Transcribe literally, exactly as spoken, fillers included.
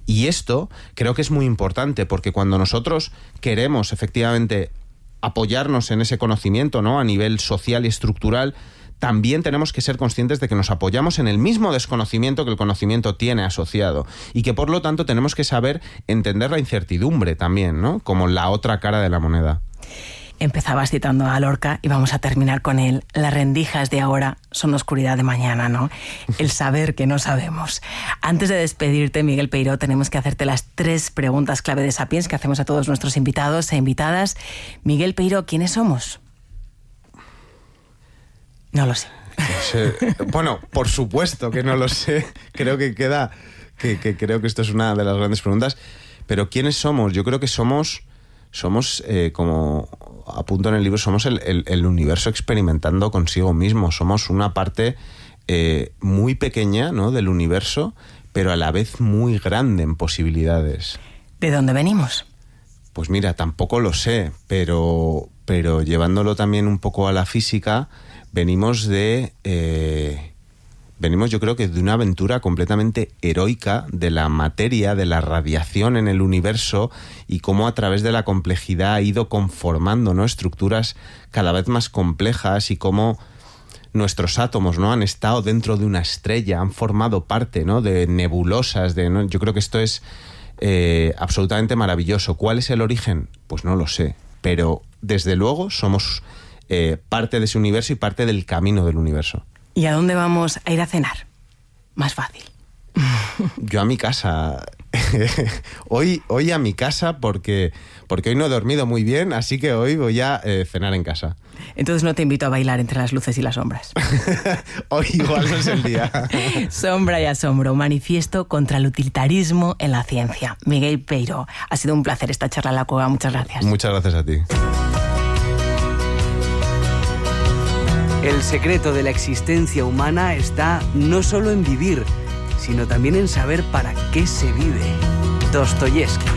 Y esto creo que es muy importante, porque cuando nosotros queremos efectivamente apoyarnos en ese conocimiento, ¿no?, a nivel social y estructural, también tenemos que ser conscientes de que nos apoyamos en el mismo desconocimiento que el conocimiento tiene asociado, y que por lo tanto tenemos que saber entender la incertidumbre también, ¿no?, como la otra cara de la moneda. Empezabas citando a Lorca y vamos a terminar con él. Las rendijas de ahora son oscuridad de mañana, ¿no? El saber que no sabemos. Antes de despedirte, Miguel Peiró, tenemos que hacerte las tres preguntas clave de Sapiens que hacemos a todos nuestros invitados e invitadas. Miguel Peiró, ¿quiénes somos? No lo sé. Pues, eh, bueno, por supuesto que no lo sé. Creo que queda... Que, que creo que esto es una de las grandes preguntas. Pero ¿quiénes somos? Yo creo que somos... Somos, eh, como apunto en el libro, somos el, el, el universo experimentando consigo mismo. Somos una parte eh, muy pequeña, ¿no?, del universo, pero a la vez muy grande en posibilidades. ¿De dónde venimos? Pues mira, tampoco lo sé, pero, pero llevándolo también un poco a la física, venimos de... Eh, venimos yo creo que de una aventura completamente heroica de la materia, de la radiación en el universo, y cómo a través de la complejidad ha ido conformando, ¿no?, estructuras cada vez más complejas, y cómo nuestros átomos, ¿no?, han estado dentro de una estrella, han formado parte, ¿no?, de nebulosas, de, ¿no? Yo creo que esto es eh, absolutamente maravilloso. ¿Cuál es el origen? Pues no lo sé, pero desde luego somos eh, parte de ese universo y parte del camino del universo. ¿Y a dónde vamos a ir a cenar? Más fácil. Yo a mi casa. hoy, hoy a mi casa porque, porque hoy no he dormido muy bien, así que hoy voy a eh, cenar en casa. Entonces no te invito a bailar entre las luces y las sombras. Hoy igual no es el día. Sombra y asombro, manifiesto contra el utilitarismo en la ciencia. Miguel Peiró, ha sido un placer esta charla en La Cueva. Muchas gracias. Muchas gracias a ti. El secreto de la existencia humana está no solo en vivir, sino también en saber para qué se vive. Dostoyevski.